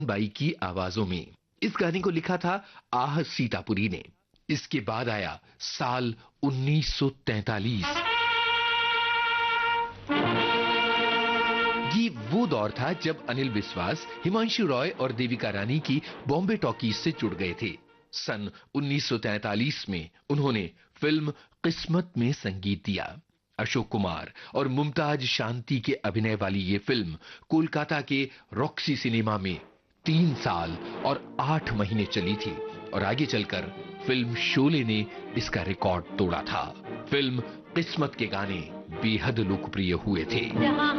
By की आवाजों में। इस गाने को लिखा था आह सीतापुरी ने। इसके बाद आया साल 1943। ये वो दौर था जब अनिल विश्वास, हिमांशु रॉय और देविका रानी की बॉम्बे टॉकीज से जुड़ गए थे। सन 1943 में उन्होंने फिल्म किस्मत में संगीत दिया। अशोक कुमार और मुमताज शांति के अभिनय वाली ये फिल्म कोलकाता के रॉक्सी सिनेमा में 3 साल और 8 महीने चली थी और आगे चलकर फिल्म शोले ने इसका रिकॉर्ड तोड़ा था। फिल्म किस्मत के गाने बेहद लोकप्रिय हुए थे।